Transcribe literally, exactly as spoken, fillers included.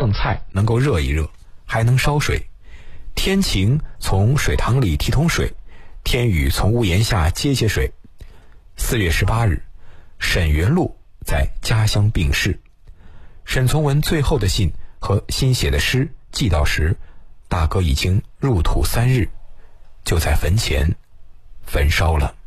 剩菜能够热一热，还能烧水。天晴从水塘里提桶水，天雨从屋檐下接接水。四月十八日，沈元禄在家乡病逝。沈从文最后的信和新写的诗寄到时，大哥已经入土三日，就在坟前焚烧了。